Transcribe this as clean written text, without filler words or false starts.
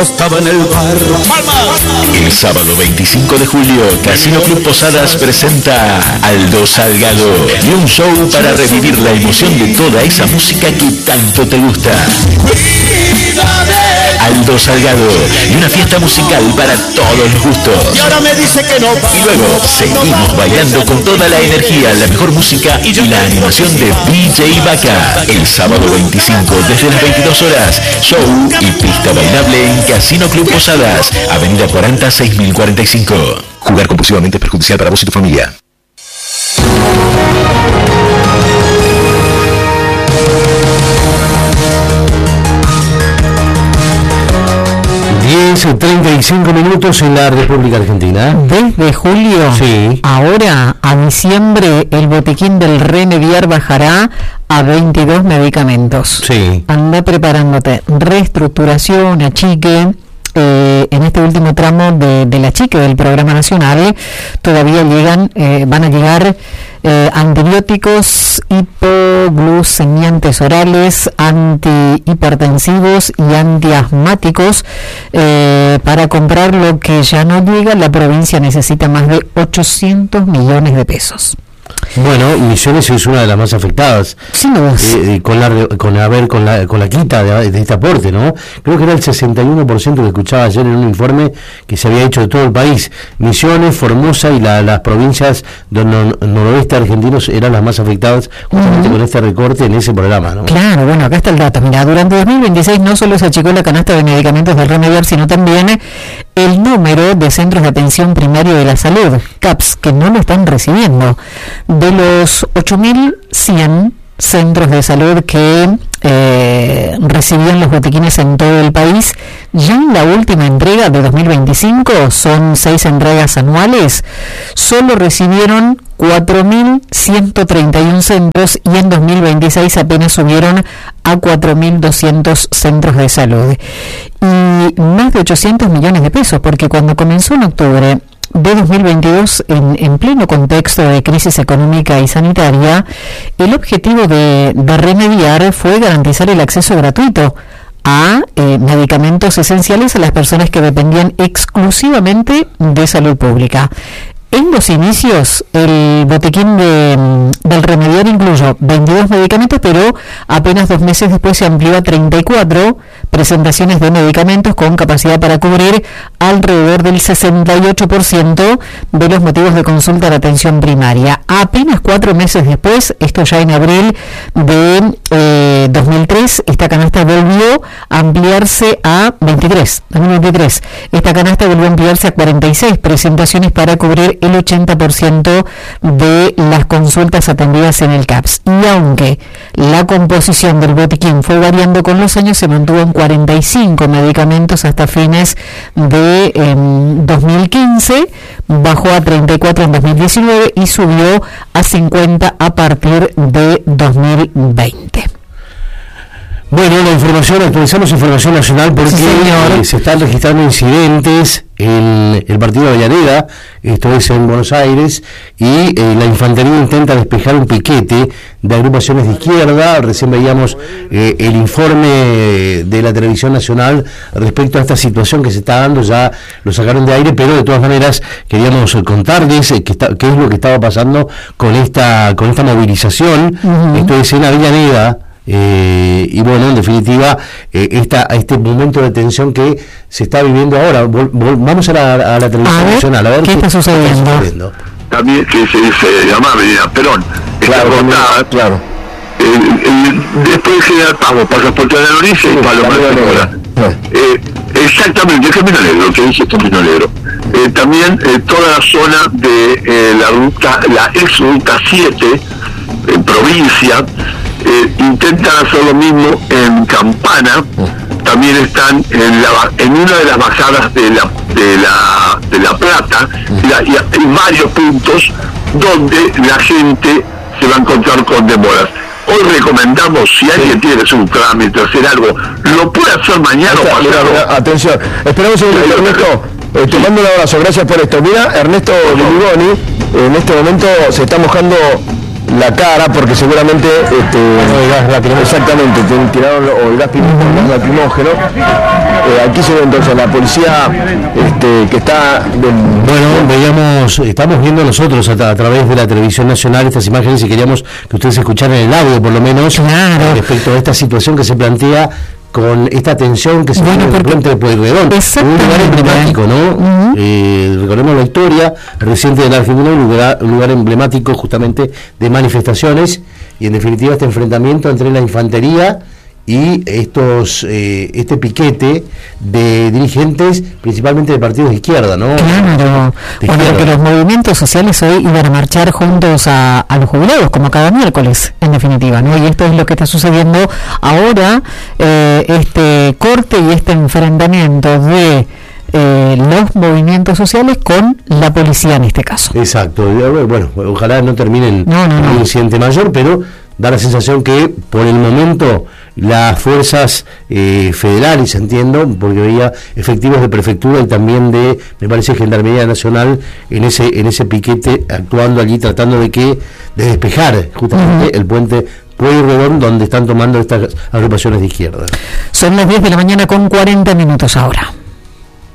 estaba en el barro. El sábado 25 de julio, Casino Club Posadas presenta Aldo Salgado y un show para revivir la emoción de toda esa música que tanto te gusta. Aldo Salgado y una fiesta musical para todos los gustos. Y ahora me dice que no. Y luego seguimos bailando con toda la energía, la mejor música y la animación de DJ Vaca. El sábado 25 desde las 22 horas, show y pista bailable en Casino Club Posadas, Avenida 40 6045. Jugar compulsivamente es perjudicial para vos y tu familia. Hace 35 minutos en la República Argentina. Desde julio, sí, ahora a diciembre, el botiquín del Remediar bajará a 22 medicamentos. Sí. Anda preparándote. Reestructuración, achique. En este último tramo del achique del programa nacional todavía van a llegar antibióticos hipoglucemiantes orales, antihipertensivos y antiasmáticos para comprar lo que ya no llega. La provincia necesita más de 800 millones de pesos. Bueno, Misiones es una de las más afectadas, sin dudas, con la quita de este aporte, ¿no? Creo que era el 61% que escuchaba ayer en un informe que se había hecho de todo el país. Misiones, Formosa y las provincias del noroeste argentinos eran las más afectadas justamente con este recorte en ese programa, ¿no? Claro, bueno, acá está el dato. Mira, durante 2026 no solo se achicó la canasta de medicamentos del Remediar, sino también el número de centros de atención primaria de la salud, CAPS, que no lo están recibiendo. De los 8.100 centros de salud que recibían los botiquines en todo el país, ya en la última entrega de 2025, son 6 entregas anuales, solo recibieron 4.131 centros y en 2026 apenas subieron a 4.200 centros de salud. Y más de 800 millones de pesos, porque cuando comenzó en octubre de 2022, en pleno contexto de crisis económica y sanitaria, el objetivo de Remediar fue garantizar el acceso gratuito a medicamentos esenciales a las personas que dependían exclusivamente de salud pública. En los inicios, el botiquín del Remediar incluyó 22 medicamentos, pero apenas 2 meses después se amplió a 34 presentaciones de medicamentos con capacidad para cubrir alrededor del 68% de los motivos de consulta de atención primaria. Apenas 4 meses después, esto ya en abril de 2003, esta canasta volvió a ampliarse a 2023. Esta canasta volvió a ampliarse a 46 presentaciones para cubrir el 80% de las consultas atendidas en el CAPS. Y aunque la composición del botiquín fue variando con los años, se mantuvo en 45 medicamentos hasta fines de 2015, bajó a 34 en 2019 y subió a 50 a partir de 2020. Bueno, actualizamos información nacional porque se están registrando incidentes en el partido de Avellaneda, esto es en Buenos Aires, y la infantería intenta despejar un piquete de agrupaciones de izquierda. Recién veíamos el informe de la televisión nacional respecto a esta situación que se está dando, ya lo sacaron de aire, pero de todas maneras queríamos contarles qué es lo que estaba pasando con esta movilización. Esto es en Avellaneda. Y bueno, en definitiva, este momento de tensión que se está viviendo ahora. Vamos a la televisión nacional a ver qué está sucediendo. También que se llama Avenida Perón, está agotada. Claro. Después de General Pavo pasa por Tenerife y Palomar de Mora. Exactamente, el Camino Negro, que dice Camino Negro. También toda la zona de la ex ruta 7 en provincia. Intentan hacer lo mismo en Campana, también están en una de las bajadas de la Plata, y varios puntos donde la gente se va a encontrar con demoras. Hoy recomendamos, si alguien tiene que hacer un trámite, hacer algo, lo puede hacer mañana o pasado. Atención, esperamos un momento, Ernesto. Te mando un abrazo, gracias por esto. Mira, Ernesto Ligoni, en este momento se está mojando la cara porque seguramente exactamente te tiraron el gas lacrimógeno. aquí se ve entonces la policía que está... Bueno, estamos viendo nosotros a través de la televisión nacional estas imágenes y queríamos que ustedes escucharan el audio por lo menos, claro, respecto a esta situación que se plantea con esta tensión que se tiene en el puente de Pueyrredón, un lugar emblemático, ¿no? Recordemos la historia reciente de la Argentina, un lugar emblemático justamente de manifestaciones, y en definitiva este enfrentamiento entre la infantería y este piquete de dirigentes principalmente de partidos de izquierda, ¿no? Claro, bueno, que los movimientos sociales hoy iban a marchar juntos a los jubilados, como cada miércoles, en definitiva, ¿no? Y esto es lo que está sucediendo ahora, este corte y este enfrentamiento de los movimientos sociales con la policía en este caso. Exacto, bueno, ojalá no terminen en un incidente mayor, pero da la sensación que por el momento las fuerzas federales, entiendo, porque veía efectivos de prefectura y también de, me parece, Gendarmería Nacional en ese piquete, actuando allí tratando de despejar justamente el puente Pueyrredón, donde están tomando estas agrupaciones de izquierda. Son las 10 de la mañana con 40 minutos ahora.